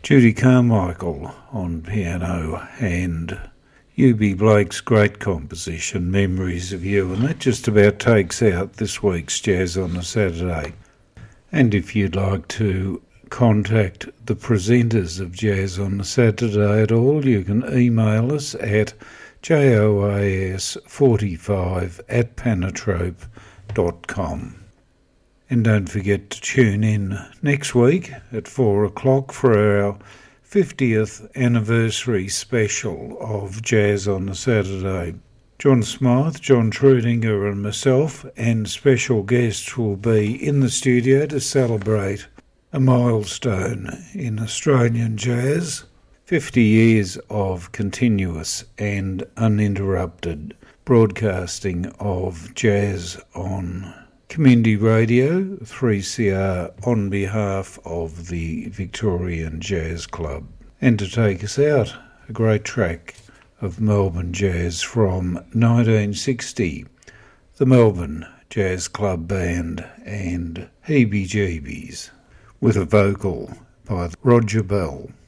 Judy Carmichael on piano, and U.B. Blake's great composition, Memories of You, and that just about takes out this week's Jazz on a Saturday. And if you'd like to contact the presenters of Jazz on a Saturday at all, you can email us at joas45@panatrope.com. And don't forget to tune in next week at 4 o'clock for our 50th anniversary special of Jazz on a Saturday. John Smythe, John Trudinger and myself and special guests will be in the studio to celebrate a milestone in Australian jazz, 50 years of continuous and uninterrupted broadcasting of jazz on Community Radio 3CR on behalf of the Victorian Jazz Club. And to take us out, a great track of Melbourne jazz from 1960, the Melbourne Jazz Club Band and Heebie Jeebies, with a vocal by Roger Bell.